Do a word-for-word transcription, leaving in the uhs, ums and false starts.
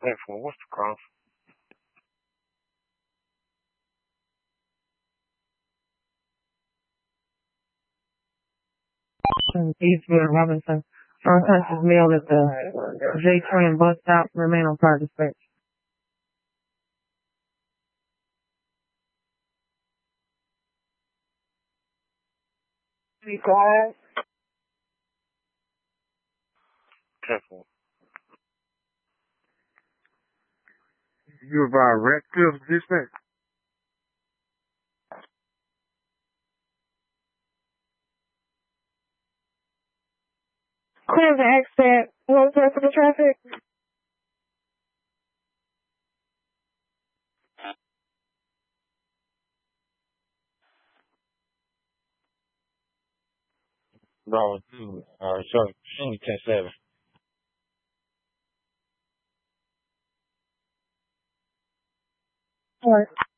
Therefore, what's the cross? Eastwood Robinson. Unconscious male at the J Train bus stop. Remain on fire dispatch. Be quiet. Careful. You about Redfield dispatch? Clear the exit. What was the rest of the traffic? No, two. Uh, so, only ten seven. All right.